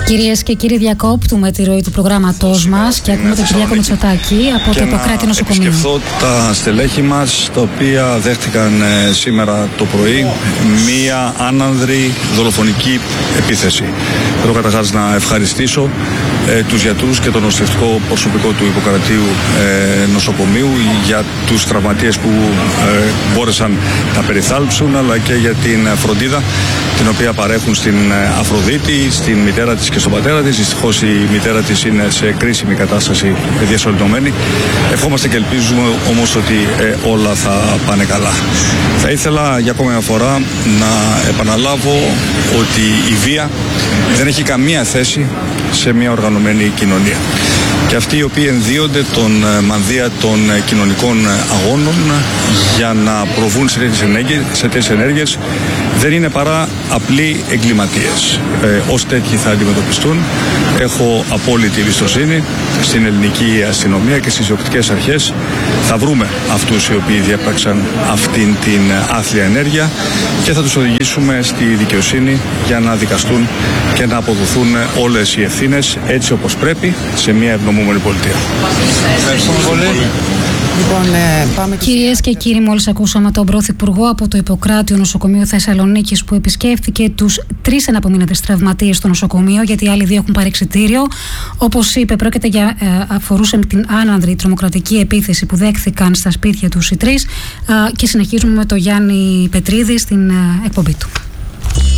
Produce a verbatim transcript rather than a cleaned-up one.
Κυρίες και κύριοι, διακόπτουμε τη ροή του προγράμματός μας και ακούμε τον Κυριάκο Μητσοτάκη από το Ιπποκράτη Νοσοκομείο. Και να επισκεφθώ τα στελέχη μας, τα οποία δέχτηκαν ε, σήμερα το πρωί μία άνανδρη δολοφονική επίθεση. Θέλω καταρχάς να ευχαριστήσω ε, τους γιατρούς και το νοσηλευτικό προσωπικό του Ιπποκρατίου ε, Νοσοκομείου για τους τραυματίες που ε, μπόρεσαν να περιθάλψουν, αλλά και για την φροντίδα την οποία παρέχουν στην Αφροδίτη, στην μητέρα της και στον πατέρα της. Δυστυχώς η μητέρα της είναι σε κρίσιμη κατάσταση, διασωληνωμένη. Ευχόμαστε και ελπίζουμε όμως ότι ε, όλα θα πάνε καλά. Θα ήθελα για ακόμη μια φορά να επαναλάβω ότι η βία δεν έχει καμία θέση σε μια οργανωμένη κοινωνία. Και αυτοί οι οποίοι ενδύονται τον μανδύα των κοινωνικών αγώνων για να προβούν σε τέτοιες ενέργειες δεν είναι παρά απλοί εγκληματίες. Ε, ως τέτοιοι θα αντιμετωπιστούν. Έχω απόλυτη εμπιστοσύνη στην ελληνική αστυνομία και στις διοκτικές αρχές. Θα βρούμε αυτούς οι οποίοι διέπραξαν αυτήν την άθλια ενέργεια και θα τους οδηγήσουμε στη δικαιοσύνη για να δικαστούν και να αποδοθούν όλες οι ευθύνες έτσι όπως πρέπει σε μια ευνομούμενη πολιτεία. Ευχαριστούμε πολύ. Λοιπόν, ε, πάμε... Κυρίες και κύριοι, μόλις ακούσαμε τον Πρωθυπουργό από το Ιπποκράτειο Νοσοκομείο Θεσσαλονίκης που επισκέφθηκε τους τρεις εναπομείναντες τραυματίες στο νοσοκομείο, γιατί οι άλλοι δύο έχουν πάρει εξιτήριο. Όπως είπε, πρόκειται για, ε, αφορούσε την άνανδρη τρομοκρατική επίθεση που δέχθηκαν στα σπίτια τους οι τρεις. Ε, και συνεχίζουμε με τον Γιάννη Πετρίδη στην ε, εκπομπή του.